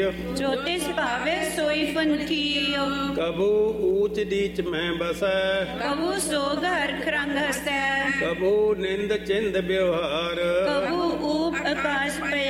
ਜੋ ਤਿਸ ਭਾਵੇ ਸੋਈ ਫੁਨਕੀਓ। ਕਬੂ ਊਚ ਨੀਚ ਮੈਂ ਬਸੈ, ਕਬੂ ਸੋਗ ਹਰਖ ਰੰਗ ਹਸੈ। ਕਬੂ ਨਿੰਦ ਚਿੰਦ ਵਿਵਹਾਰ, ਕਬੂ ਊਪ ਆਕਾਸ਼ ਪੈ